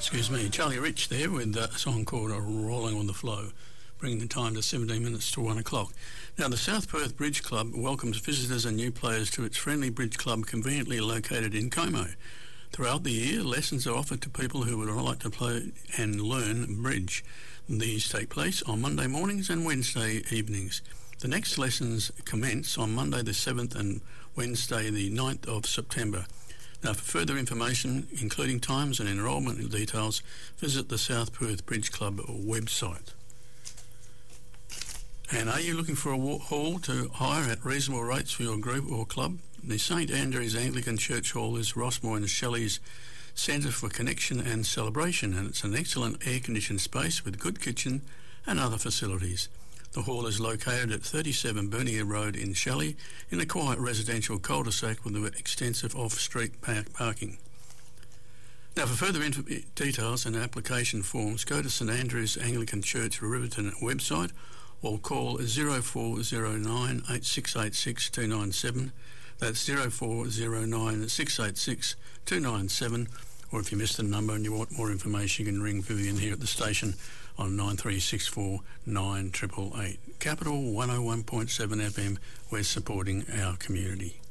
Excuse me, Charlie Rich there with a song called Rolling on the Flow, bringing the time to 17 minutes to 1 o'clock. Now, the South Perth Bridge Club welcomes visitors and new players to its friendly bridge club conveniently located in Como. Throughout the year, lessons are offered to people who would like to play and learn bridge. These take place on Monday mornings and Wednesday evenings. The next lessons commence on Monday the 7th and Wednesday the 9th of September. Now, for further information, including times and enrolment details, visit the South Perth Bridge Club website. And are you looking for a hall to hire at reasonable rates for your group or club? The St Andrews Anglican Church Hall is Rossmore and Shelley's Centre for Connection and Celebration, and it's an excellent air-conditioned space with good kitchen and other facilities. The hall is located at 37 Bernier Road in Shelley, in a quiet residential cul-de-sac with extensive off-street parking. Now, for further details and application forms, go to St Andrews Anglican Church Riverton website or call 0409 8686 297. That's 0409 686 297. Or if you missed the number and you want more information, you can ring Vivian here at the station on 9364 9888. Capital 101.7 FM, we're supporting our community.